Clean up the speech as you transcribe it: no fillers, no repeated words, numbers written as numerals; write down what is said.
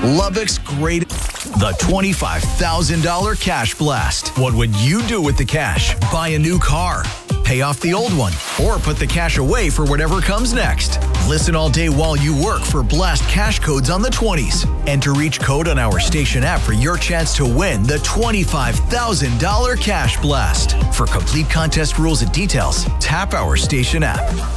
Lubbock's great. The $25,000 Cash Blast. What would you do with the cash? Buy a new car, pay off the old one, or put the cash away for whatever comes next. Listen all day while you work for Blast cash codes on the 20s. Enter each code on our station app for your chance to win the $25,000 Cash Blast. For complete contest rules and details, tap our station app.